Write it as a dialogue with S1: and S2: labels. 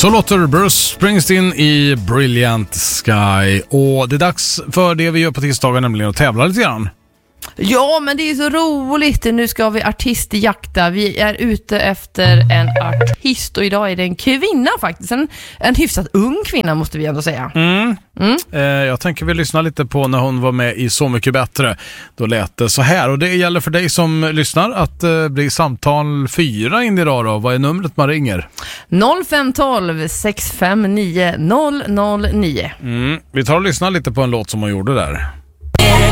S1: Så låter Bruce Springsteen i Brilliant Sky. Och det är dags för det vi gör på tisdagar, nämligen att tävla lite grann.
S2: Ja, men det är så roligt. Nu ska vi artistjakta. Vi är ute efter en artist och idag är det en kvinna faktiskt. En hyfsat ung kvinna måste vi ändå säga.
S1: Jag tänker vi lyssna lite på när hon var med i Så mycket bättre. Då lät det så här. Och det gäller för dig som lyssnar att bli samtal 4 in idag då. Vad är numret man ringer?
S2: 0512 659 009.
S1: Vi tar och lyssnar lite på en låt som hon gjorde där.